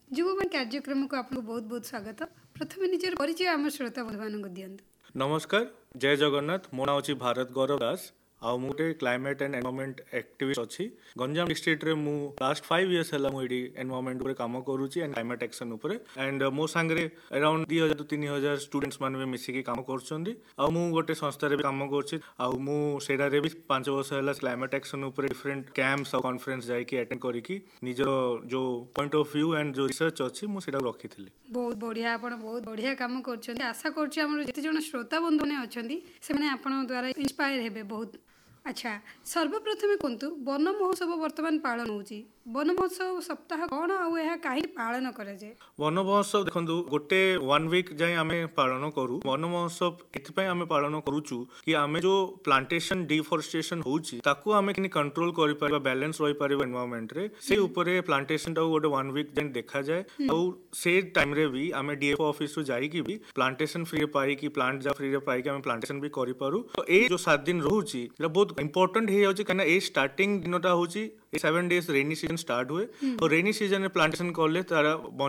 युववाणी कार्यक्रम को आपको बहुत बहुत स्वागत। प्रथम निजर परिचय आम श्रोता बंधु दियंतु। नमस्कार, जय जगन्नाथ। मो ना होची भारत गौरव दास। आ मु गोटे क्लाइमेट एंड एनवायरनमेंट एक्टिविस्ट अच्छी गंजाम डिस्ट्रिक्ट रे मु लास्ट 5 इयर्स हला मु एडी एनवायरनमेंट ऊपर काम करूची एंड क्लाइमेट एक्शन ऊपर एंड मो संगे अराउंड 2000 to 3000 स्टूडेंट्स माने मिसी के काम करछंदी। आ मु गोटे संस्था रे काम करछि। आ मु सेडा रे भी 5 वर्ष हला क्लाइमेट एक्शन ऊपर डिफरेंट कैंप्स और कॉन्फ्रेंस जाई के अटेंड करी की निजो जो पॉइंट ऑफ व्यू एंड जो रिसर्च अछि मु सेडा रखिथिली। बहुत बढ़िया, आपण बहुत बढ़िया काम करछंदी। आशा करछि हमर जते जण श्रोता बंधु ने अछंदी से माने आपण द्वारा इंस्पायर हेबे बहुत। अच्छा, सर्वप्रथमे कहतु वन महोत्सव वर्तमान पालन होची। वन महोत्सव सप्ताह कौन आउ यह कहीं पालन करे जे? वन महोत्सव देखंतु गोटे 1 वीक जाय आमे पालन करू। वन महोत्सव एथि आमे पालन करूचु कि आमे जो प्लांटेशन डिफॉरेस्टेशन होची ताकू आमे किनी कंट्रोल करि परबा, बैलेंस रहि परबा एनवायरनमेंट रे। से ऊपरे प्लांटेशन ता गोटे 1 वीक जाय देखा जाय। और से टाइम रे भी आमे डीएफओ ऑफिस रु जाई कि भी प्लांटेशन फ्री पाई कि प्लांट जा फ्री पाई कि आमे प्लांटेशन भी करि पारू। तो ए जो 7 दिन रहूची एटा बहुत इंपोर्टेंट हे होची कना ए स्टार्टिंग दिनटा होची 7 डेज रेनी सीजन स्टार्ट हुए और रेनी सीजन में प्लांटेशन करले तारा